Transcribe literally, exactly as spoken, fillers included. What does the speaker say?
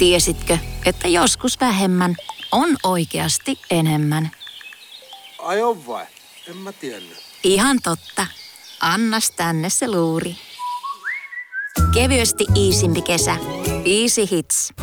Tiesitkö, että joskus vähemmän on oikeasti enemmän? Ai on vai? En mä tiennyt. Ihan totta. Annas tänne se luuri. Kevyesti iisimpi kesä. Easy Hits.